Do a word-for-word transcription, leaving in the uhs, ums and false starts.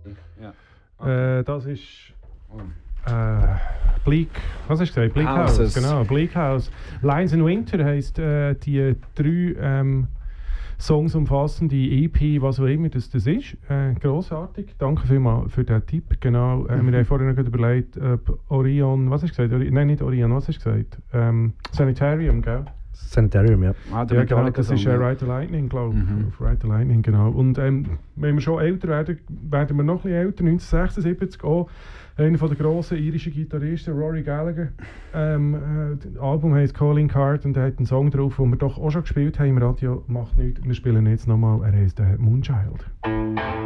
Ja. Okay. Äh, das ist... Äh, Bleak... Was hast du gesagt? Bleak House. Houses. Genau, Bleak House. Lines in Winter heisst äh, die drei ähm, Songs umfassen die E P, was auch immer das, das ist. Äh, grossartig. Danke vielmals für den Tipp. Genau. Äh, mhm. Wir haben vorhin noch überlegt, ob Orion... Was hast du gesagt? Ori Nein, nicht Orion. Was hast du gesagt? Ähm, Sanitarium, gell? Sanitarium, ja. Ah, ja, genau, das ist äh, Ride the Lightning, glaube ich. Mhm. Auf Ride the Lightning, genau. Und ähm, wenn wir schon älter werden, werden wir noch ein bisschen älter. neunzehnhundertsechsundsiebzig auch einer der grossen irischen Gitarristen, Rory Gallagher. Ähm, äh, das Album heißt Calling Card und er hat einen Song drauf, den wir doch auch schon gespielt haben im Radio. Macht nichts, wir spielen jetzt nochmal. Er heißt äh, Moonchild.